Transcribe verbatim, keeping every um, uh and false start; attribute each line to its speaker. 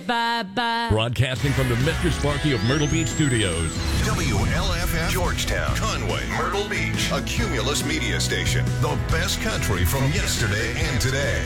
Speaker 1: bye-bye.
Speaker 2: Broadcasting from the Mister Sparky of Myrtle Beach Studios.
Speaker 3: W L F F, Georgetown, Conway, Myrtle Beach, a Cumulus media station. The best country from yesterday and today.